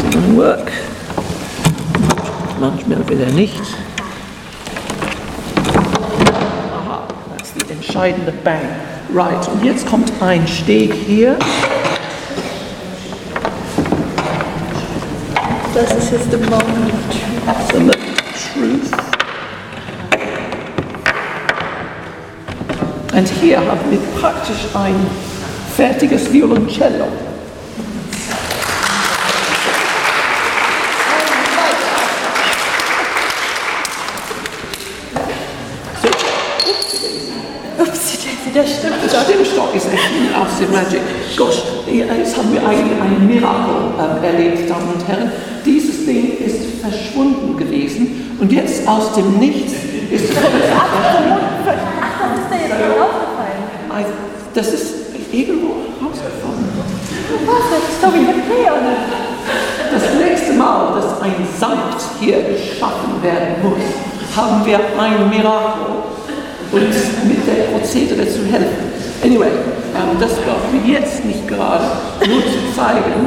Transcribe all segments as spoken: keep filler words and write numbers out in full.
doesn't work. Manchmal will er nicht. Aha, das ist die entscheidende Bang. Right, und jetzt kommt ein Steg hier. Das ist jetzt der Moment of Truth. The moment of truth. Und hier haben wir praktisch ein fertiges Violoncello. Der Stimmstock. Der Stimmstock ist echt aus dem Magic. Gosh, jetzt haben wir eigentlich ein Miracle äh, erlebt, Damen und Herren. Dieses Ding ist verschwunden gewesen und jetzt aus dem Nichts ist es Ach, was ist da jetzt aufgefallen? Das ist irgendwo rausgefallen. Was? Sorry, okay, oder? Das nächste Mal, dass ein Sankt hier geschaffen werden muss, haben wir ein Mirakel. Und mit der Prozedere zu helfen. Anyway, ähm, das brauchen wir jetzt nicht gerade, nur zu zeigen,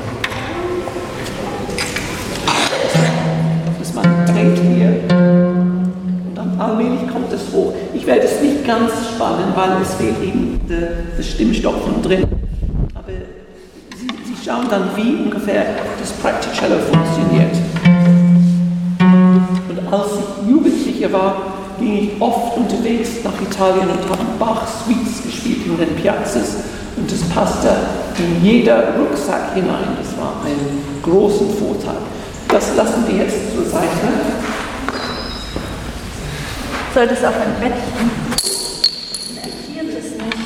dass man dreht hier und dann allmählich kommt es hoch. Ich werde es nicht ganz spannen, weil es fehlt eben der, der Stimmstock von drin. Aber Sie, Sie schauen dann, wie ungefähr das Practicello funktioniert. Und als ich Jugendlicher war, ging ich oft unterwegs nach Italien und habe Bach-Suites gespielt in den Piazzas und das passte in jeder Rucksack hinein. Das war ein großer Vorteil. Das lassen wir jetzt zur Seite. Sollte es auf ein Bett liegen? Hier ist es nicht.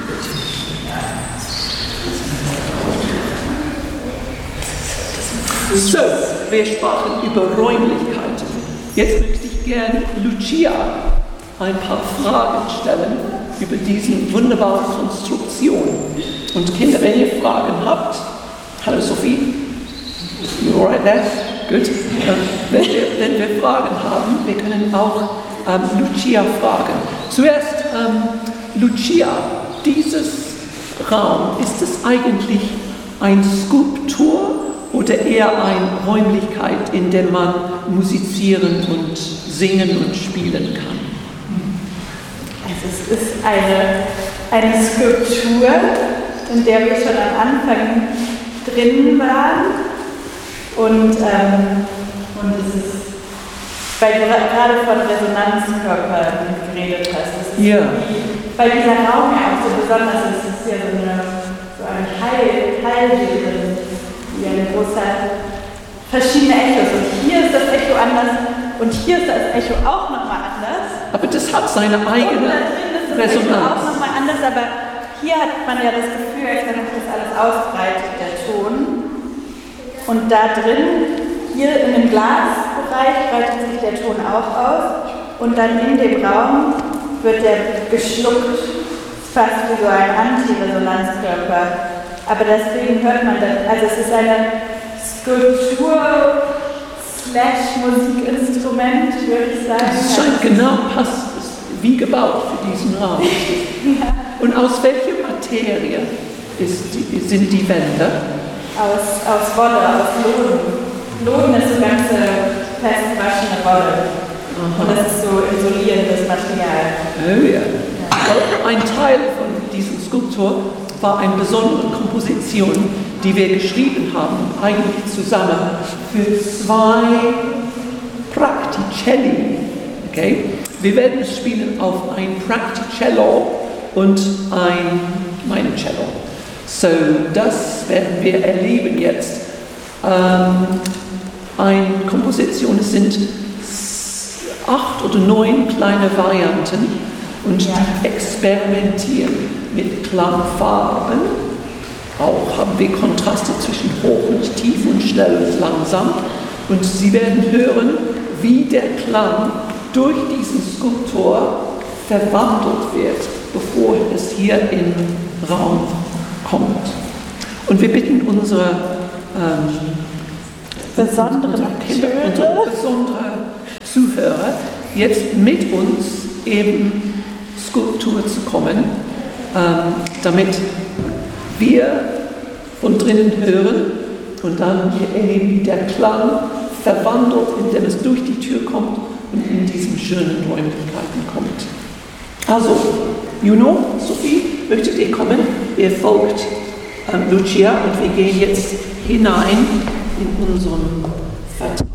So, wir sprachen über Räumlichkeiten. Jetzt möchte ich gerne Lucia ein paar Fragen stellen über diese wunderbare Konstruktion. Und Kinder, wenn ihr Fragen habt, hallo Sophie, you right there? Gut. Äh, wenn, wir, wenn wir Fragen haben, wir können auch ähm, Lucia fragen. Zuerst, ähm, Lucia, dieses Raum, ist es eigentlich eine Skulptur oder eher eine Räumlichkeit, in der man musizieren und singen und spielen kann? Also es ist eine, eine Skulptur, in der wir schon am Anfang drin waren. Und, ähm, und es ist, weil du gerade von Resonanzkörpern geredet hast, das ist ja. Weil dieser Raum ja auch so besonders ist, es ist ja so, eine, so ein Heil, Heilwesen, wie ein großer, verschiedene Echos. Und hier ist das Echo anders und hier ist das Echo auch nochmal anders. Aber das hat seine eigene und da drin ist das Echo Resonanz. auch nochmal anders, aber hier hat man ja das Gefühl, als wenn sich das alles ausbreitet, der Ton. Und da drin, hier in dem Glasbereich, breitet sich der Ton auch aus. Und dann in dem Raum wird der geschluckt, fast wie so ein Antiresonanzkörper. Aber deswegen hört man das, also es ist eine Skulptur slash Musikinstrument, würde ich sagen. Es scheint genau passt, wie gebaut für diesen Raum. Ja. Und aus welcher Materie ist die, sind die Wände? Aus, aus Wolle, aus Loden. Loden ist so ganze fest waschene Wolle. Aha. Und das ist so isolierendes Material. Oh ja. Ja. Ein Teil von diesem Skulptur war eine besondere Komposition, die wir geschrieben haben, eigentlich zusammen für zwei Practicelli. Okay? Wir werden es spielen auf ein Practicello und ein Meinecello. So, das werden wir erleben jetzt. Ähm, eine Komposition, es sind acht oder neun kleine Varianten und ja. die experimentieren mit Klangfarben. Auch haben wir Kontraste zwischen hoch und tief und schnell und langsam. Und Sie werden hören, wie der Klang durch diesen Skulptur verwandelt wird, bevor es hier in den Raum kommt. Und wir bitten unsere ähm, besondere Kinder, unsere besondere Zuhörer, jetzt mit uns eben Skulptur zu kommen, ähm, damit wir von drinnen hören, Und dann wir erleben, wie der Klang verwandelt, indem es durch die Tür kommt und in diesen schönen Räumlichkeiten kommt. Also, Juno, Sophie, möchtet ihr kommen? Ihr folgt ähm, Lucia und wir gehen jetzt hinein in unseren Vertrag.